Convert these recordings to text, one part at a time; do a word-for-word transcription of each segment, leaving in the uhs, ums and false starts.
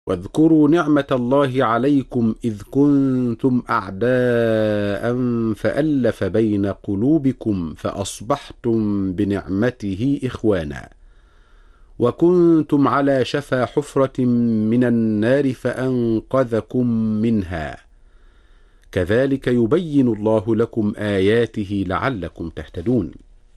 واذكروا نعمة الله عليكم إذ كنتم أعداء فألف بين قلوبكم فأصبحتم بنعمته إخوانا وكنتم على شفا حفرة من النار فأنقذكم منها كذلك يبين الله لكم آياته لعلكم تهتدون.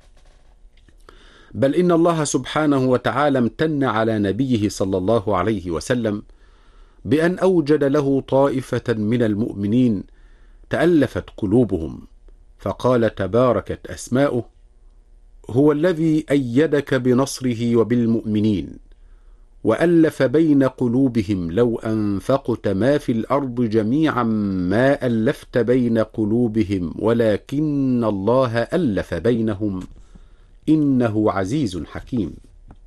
بل إن الله سبحانه وتعالى امتن على نبيه صلى الله عليه وسلم بأن أوجد له طائفة من المؤمنين تألفت قلوبهم، فقال تباركت أسماؤه: هو الذي أيدك بنصره وبالمؤمنين وألف بين قلوبهم لو أنفقت ما في الأرض جميعا ما ألفت بين قلوبهم ولكن الله ألف بينهم إنه عزيز حكيم.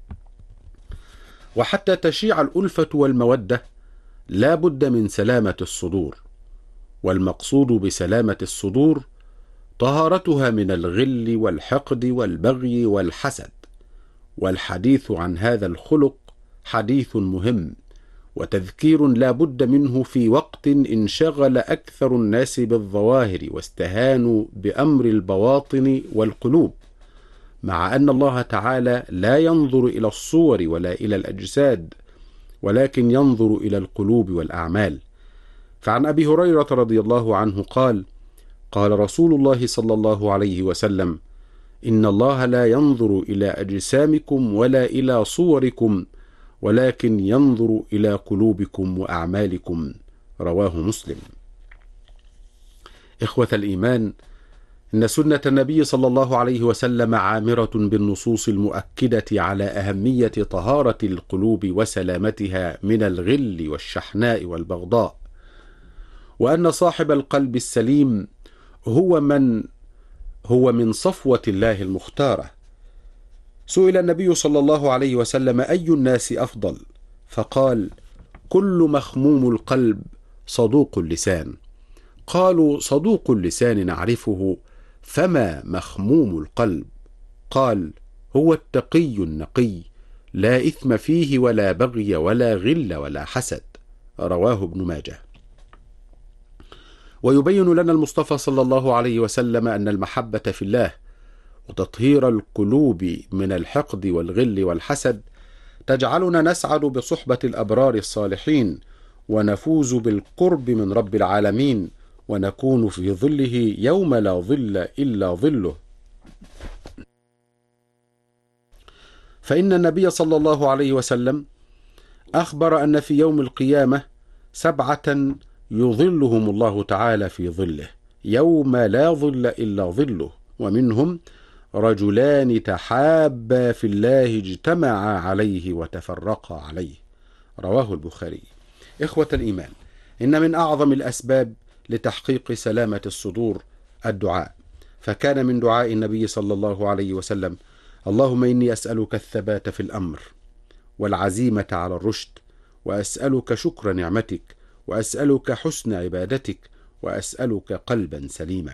وحتى تشيع الألفة والمودة لا بد من سلامة الصدور، والمقصود بسلامة الصدور طهارتها من الغل والحقد والبغي والحسد. والحديث عن هذا الخلق حديث مهم وتذكير لا بد منه في وقت انشغل أكثر الناس بالظواهر واستهانوا بأمر البواطن والقلوب، مع أن الله تعالى لا ينظر إلى الصور ولا إلى الأجساد ولكن ينظر إلى القلوب والأعمال. فعن أبي هريرة رضي الله عنه قال: قال رسول الله صلى الله عليه وسلم: إن الله لا ينظر إلى أجسامكم ولا إلى صوركم ولكن ينظر إلى قلوبكم وأعمالكم. رواه مسلم. إخوة الإيمان، إن سنة النبي صلى الله عليه وسلم عامرة بالنصوص المؤكدة على أهمية طهارة القلوب وسلامتها من الغل والشحناء والبغضاء، وأن صاحب القلب السليم هو من هو من صفوة الله المختارة. سئل النبي صلى الله عليه وسلم: أي الناس أفضل؟ فقال: كل مخموم القلب صدوق اللسان. قالوا: صدوق اللسان نعرفه، فما مخموم القلب؟ قال: هو التقي النقي، لا إثم فيه ولا بغي ولا غل ولا حسد. رواه ابن ماجه. ويبين لنا المصطفى صلى الله عليه وسلم أن المحبة في الله وتطهير القلوب من الحقد والغل والحسد تجعلنا نسعد بصحبة الأبرار الصالحين ونفوز بالقرب من رب العالمين ونكون في ظله يوم لا ظل إلا ظله. فإن النبي صلى الله عليه وسلم أخبر أن في يوم القيامة سبعة يظلهم الله تعالى في ظله يوم لا ظل إلا ظله، ومنهم رجلان تحابا في الله اجتمعا عليه وتفرقا عليه. رواه البخاري. إخوة الإيمان، إن من أعظم الأسباب لتحقيق سلامة الصدور الدعاء، فكان من دعاء النبي صلى الله عليه وسلم: اللهم إني أسألك الثبات في الأمر والعزيمة على الرشد، وأسألك شكر نعمتك، وأسألك حسن عبادتك، وأسألك قلبا سليما.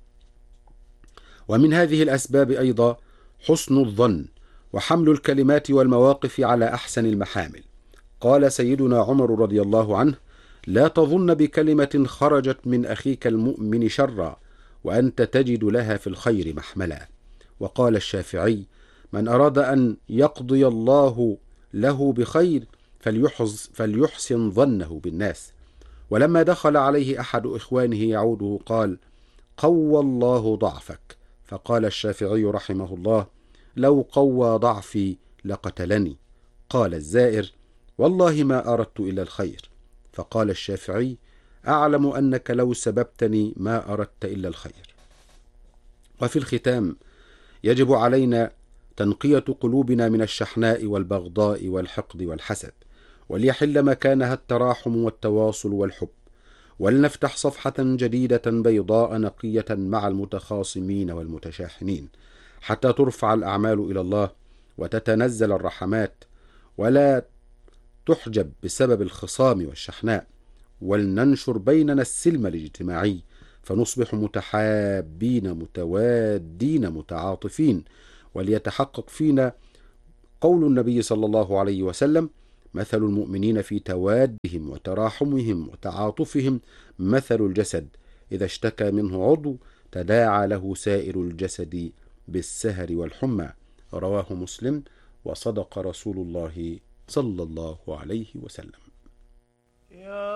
ومن هذه الأسباب أيضا حسن الظن وحمل الكلمات والمواقف على أحسن المحامل. قال سيدنا عمر رضي الله عنه: لا تظن بكلمة خرجت من أخيك المؤمن شرا وأنت تجد لها في الخير محملا. وقال الشافعي: من أراد أن يقضي الله له بخير فليحسن ظنه بالناس. ولما دخل عليه أحد إخوانه يعوده قال: قوى الله ضعفك. فقال الشافعي رحمه الله: لو قوى ضعفي لقتلني. قال الزائر: والله ما أردت إلا الخير. فقال الشافعي: أعلم أنك لو سببتني ما أردت إلا الخير. وفي الختام يجب علينا تنقية قلوبنا من الشحناء والبغضاء والحقد والحسد، وليحل مكانها التراحم والتواصل والحب، ولنفتح صفحة جديدة بيضاء نقية مع المتخاصمين والمتشاحنين، حتى ترفع الأعمال إلى الله وتتنزل الرحمات، ولا تحجب بسبب الخصام والشحناء. ولننشر بيننا السلم الاجتماعي، فنصبح متحابين متوادين متعاطفين، وليتحقق فينا قول النبي صلى الله عليه وسلم: مثل المؤمنين في توادهم وتراحمهم وتعاطفهم مثل الجسد إذا اشتكى منه عضو تداعى له سائر الجسد بالسهر والحمى. رواه مسلم. وصدق رسول الله صلى الله عليه وسلم.